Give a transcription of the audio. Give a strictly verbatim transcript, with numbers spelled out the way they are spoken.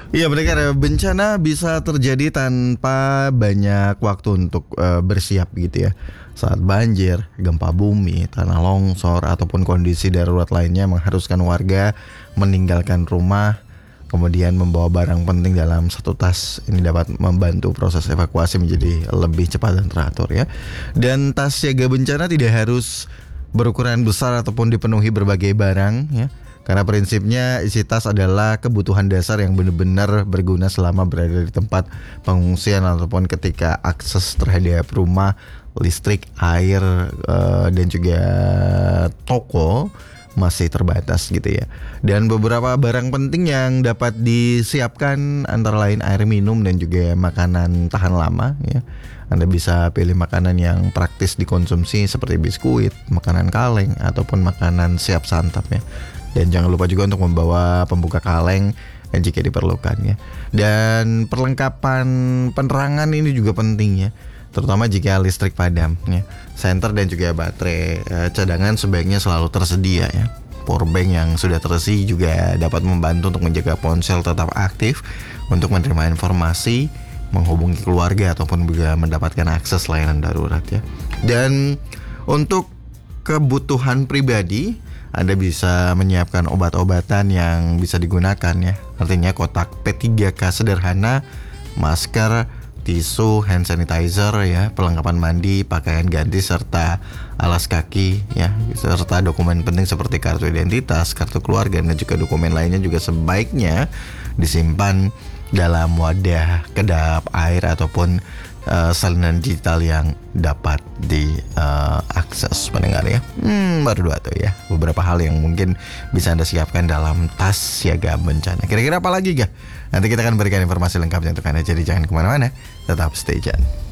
Iya benar, bencana bisa terjadi tanpa banyak waktu untuk uh, bersiap gitu ya. Saat banjir, gempa bumi, tanah longsor ataupun kondisi darurat lainnya mengharuskan warga meninggalkan rumah, kemudian membawa barang penting dalam satu tas. Ini dapat membantu proses evakuasi menjadi lebih cepat dan teratur ya. Dan tas siaga bencana tidak harus berukuran besar ataupun dipenuhi berbagai barang ya. Karena prinsipnya isi tas adalah kebutuhan dasar yang benar-benar berguna selama berada di tempat pengungsian ataupun ketika akses terhadap rumah, listrik, air, uh, dan juga toko masih terbatas gitu ya. Dan beberapa barang penting yang dapat disiapkan antara lain air minum dan juga makanan tahan lama ya. Anda bisa pilih makanan yang praktis dikonsumsi seperti biskuit, makanan kaleng ataupun makanan siap santap ya. Dan jangan lupa juga untuk membawa pembuka kaleng jika diperlukan ya. Dan perlengkapan penerangan ini juga penting ya, terutama jika listrik padam ya. Senter dan juga baterai eh, cadangan sebaiknya selalu tersedia ya. Powerbank yang sudah terisi juga dapat membantu untuk menjaga ponsel tetap aktif untuk menerima informasi, menghubungi keluarga ataupun juga mendapatkan akses layanan darurat ya. Dan untuk kebutuhan pribadi, Anda bisa menyiapkan obat-obatan yang bisa digunakan ya. Artinya kotak P tiga K sederhana, masker, tisu, hand sanitizer ya, perlengkapan mandi, pakaian ganti serta alas kaki ya, serta dokumen penting seperti kartu identitas, kartu keluarga dan juga dokumen lainnya juga sebaiknya disimpan dalam wadah kedap air ataupun uh, salinan digital yang dapat diakses uh, pendengar ya. Hmm, baru dua tuh ya, beberapa hal yang mungkin bisa Anda siapkan dalam tas siaga bencana. Kira-kira apa lagi gak? Nanti kita akan berikan informasi lengkapnya untuk Anda, jadi jangan kemana-mana, tetap stay tune.